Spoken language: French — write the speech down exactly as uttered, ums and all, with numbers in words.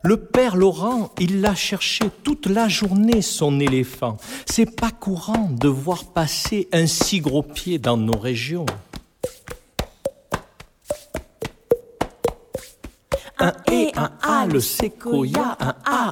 Le père Laurent, il l'a cherché toute la journée, son éléphant. C'est pas courant de voir passer un si gros pied dans nos régions. Un et un A, le séquoia, un A,